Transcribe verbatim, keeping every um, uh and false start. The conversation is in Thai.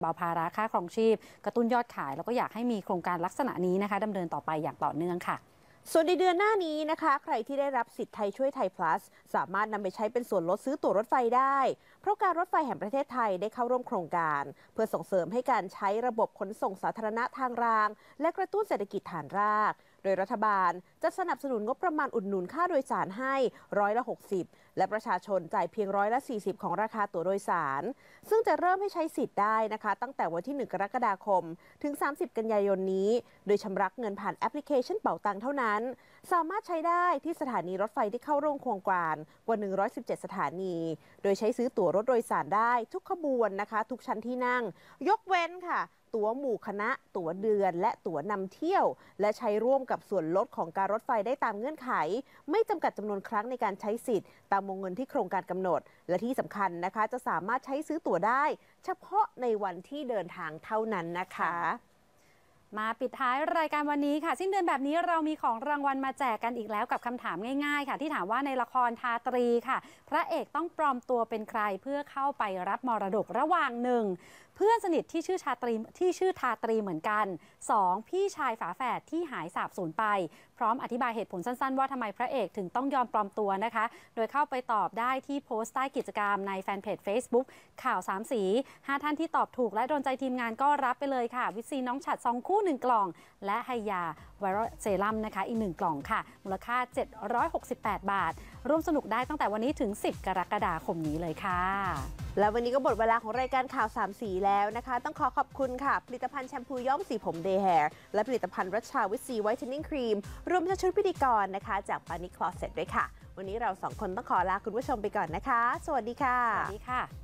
เบาภาระค่าครองชีพกระตุ้นยอดขายแล้วก็อยากให้มีโครงการลักษณะนี้นะคะดำเนินต่อไปอย่างต่อเนื่องค่ะส่วนในเดือนหน้านี้นะคะใครที่ได้รับสิทธิ์ไทยช่วยไทย plus สามารถนำไปใช้เป็นส่วนลดซื้อตั๋วรถไฟได้เพราะการรถไฟแห่งประเทศไทยได้เข้าร่วมโครงการเพื่อส่งเสริมให้การใช้ระบบขนส่งสาธารณะทางรางและกระตุ้นเศรษฐกิจฐานรากโดยรัฐบาลจะสนับสนุนงบประมาณอุดหนุนค่าโดยสารให้ร้อยละหกสิบและประชาชนจ่ายเพียงร้อยละสี่สิบของราคาตั๋วโดยสารซึ่งจะเริ่มให้ใช้สิทธิ์ได้นะคะตั้งแต่วันที่หนึ่งกรกฎาคมถึงสามสิบกันยายนนี้โดยชำระเงินผ่านแอปพลิเคชันเป๋าตังเท่านั้นสามารถใช้ได้ที่สถานีรถไฟที่เข้าร่วมโครงการกว่าหนึ่งร้อยสิบเจ็ดสถานีโดยใช้ซื้อตั๋วรถโดยสารได้ทุกขบวนนะคะทุกชั้นที่นั่งยกเว้นค่ะตั๋วหมู่คณะตั๋วเดือนและตั๋วนำเที่ยวและใช้ร่วมกับส่วนลดของการรถไฟได้ตามเงื่อนไขไม่จำกัดจำนวนครั้งในการใช้สิทธิ์ตามวงเงินที่โครงการกำหนดและที่สำคัญนะคะจะสามารถใช้ซื้อตั๋วได้เฉพาะในวันที่เดินทางเท่านั้นนะคะมาปิดท้ายรายการวันนี้ค่ะสิ้นเดือนแบบนี้เรามีของรางวัลมาแจกกันอีกแล้วกับคำถามง่ายๆค่ะที่ถามว่าในละครทาตรีค่ะพระเอกต้องปลอมตัวเป็นใครเพื่อเข้าไปรับมรดกระหว่างหนึ่งเพื่อนสนิทที่ชื่อชาตรีที่ชื่อทาตรีเหมือนกันสองพี่ชายฝาแฝดที่หายสาบสูญไปพร้อมอธิบายเหตุผลสั้นๆว่าทำไมพระเอกถึงต้องยอมปลอมตัวนะคะโดยเข้าไปตอบได้ที่โพสต์ใต้กิจกรรมในแฟนเพจ Facebook ข่าวสามสีห้าท่านที่ตอบถูกและโดนใจทีมงานก็รับไปเลยค่ะวิตซีน้องฉัดซองคู่หนึ่งกล่องและไฮยาไวรัลเซรั่มนะคะอีกหนึ่งกล่องค่ะมูลค่าเจ็ดร้อยหกสิบแปดบาทร่วมสนุกได้ตั้งแต่วันนี้ถึงสิบกรกฎาคมนี้เลยค่ะและวันนี้ก็หมดเวลาของรายการข่าวสามสีแล้วนะคะต้องขอขอบคุณค่ะผลิตภัณฑ์แชมพูย้อมสีผมเดย์แฮร์และผลิตภัณฑ์รัชชาวิตซีไวท์เทนนิ่งครีมรวมทั้งชุดพิธีกรนะคะจากปานิคลอสเซ็ตด้วยค่ะวันนี้เราสองคนต้องขอลาคุณผู้ชมไปก่อนนะคะสวัสดีค่ะสวัสดีค่ะ